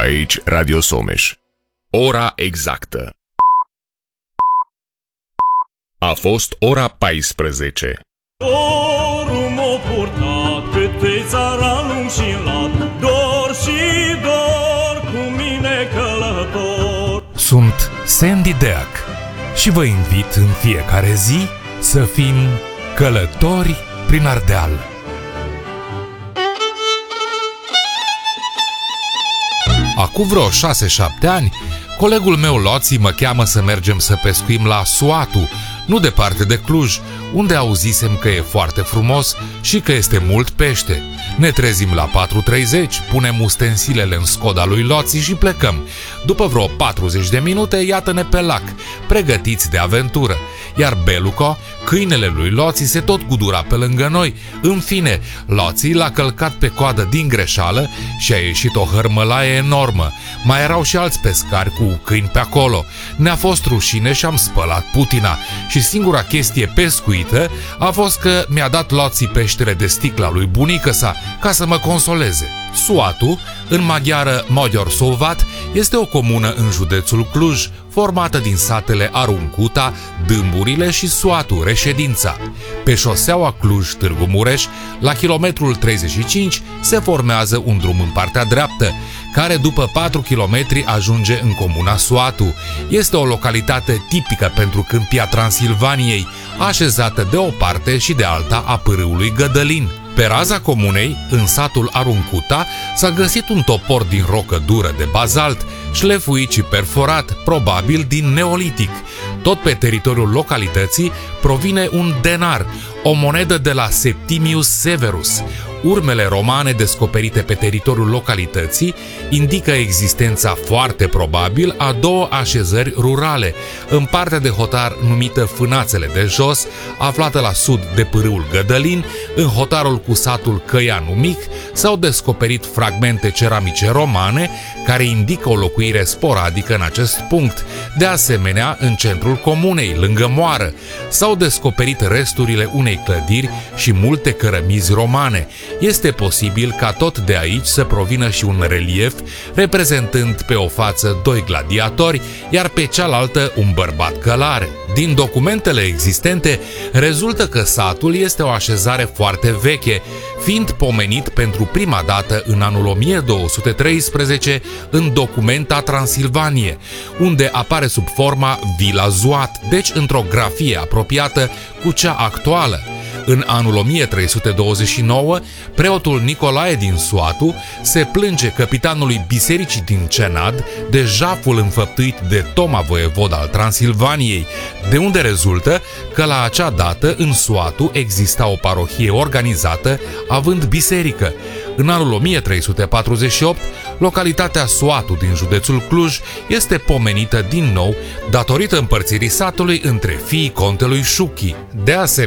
Aici Radio Someș. Ora exactă. A fost ora 14. Dorul m-a purtat pe țaranul și lat, dor și dor cu mine călător. Sunt Sandy Deac și vă invit în fiecare zi să fim călători prin Ardeal. Acum vreo 6-7 ani, colegul meu Loții mă cheamă să mergem să pescuim la Suatu, nu departe de Cluj, unde auzisem că e foarte frumos și că este mult pește. Ne trezim la 4:30, punem ustensilele în Skoda lui Loții și plecăm. După vreo 40 de minute, iată-ne pe lac, pregătiți de aventură. Iar Beluco, câinele lui Loții, se tot gudura pe lângă noi. În fine, Loții l-a călcat pe coadă din greșeală și a ieșit o hărmălaie enormă. Mai erau și alți pescari cu câini pe acolo. Ne-a fost rușine și am spălat putina. Și singura chestie pescuită a fost că mi-a dat Loții peștele de sticla lui bunică sa, ca să mă consoleze. Suatu, în maghiară Magyarsovat, este o comună în județul Cluj, formată din satele Aruncuta, Dâmburile și Suatu, reședința. Pe șoseaua Cluj-Târgu Mureș, la kilometrul 35, se formează un drum în partea dreaptă, care după 4 km ajunge în comuna Suatu. Este o localitate tipică pentru câmpia Transilvaniei, așezată de o parte și de alta a pârâului Gădălin. Pe raza comunei, în satul Aruncuta, s-a găsit un topor din rocă dură de bazalt, șlefuit și perforat, probabil din neolitic. Tot pe teritoriul localității provine un denar, o monedă de la Septimius Severus. Urmele romane descoperite pe teritoriul localității indică existența foarte probabil a două așezări rurale, în partea de hotar numită Fânațele de Jos, aflată la sud de pârâul Gădălin, în hotarul cu satul Căianu Mic, s-au descoperit fragmente ceramice romane care indică o locuire sporadică în acest punct. De asemenea, în centrul comunei, lângă moară, s-au descoperit resturile unei clădiri și multe cărămizi romane. Este posibil ca tot de aici să provină și un relief reprezentând pe o față doi gladiatori, iar pe cealaltă un bărbat călare. Din documentele existente rezultă că satul este o așezare foarte veche, fiind pomenit pentru prima dată în anul 1213 în Documenta Transilvanie, unde apare sub forma Vila Zuat, deci într-o grafie apropiată cu cea actuală. În anul 1329, preotul Nicolae din Suatu se plânge căpitanului bisericii din Cenad de jaful înfăptuit de Toma voievod al Transilvaniei, de unde rezultă că la acea dată în Suatu exista o parohie organizată având biserică. În anul 1348, localitatea Suatu din județul Cluj este pomenită din nou datorită împărțirii satului între fiii contelui Șuchi. De asemenea,